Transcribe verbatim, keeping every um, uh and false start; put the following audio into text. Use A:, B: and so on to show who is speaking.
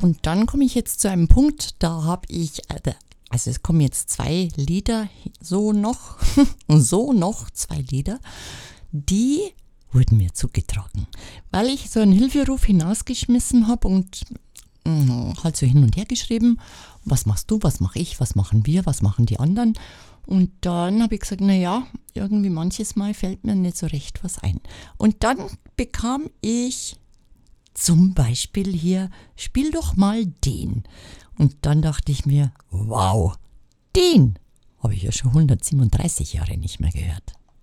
A: Und dann komme ich jetzt zu einem Punkt, da habe ich, also es kommen jetzt zwei Lieder, so noch, so noch zwei Lieder, die wurden mir zugetragen, weil ich so einen Hilferuf hinausgeschmissen habe und mh, halt so hin und her geschrieben, was machst du, was mache ich, was machen wir, was machen die anderen. Und dann habe ich gesagt, naja, irgendwie manches Mal fällt mir nicht so recht was ein. Und dann bekam ich zum Beispiel hier, spiel doch mal den. Und dann dachte ich mir, wow, den habe ich ja schon hundertsiebenunddreißig Jahre nicht mehr gehört.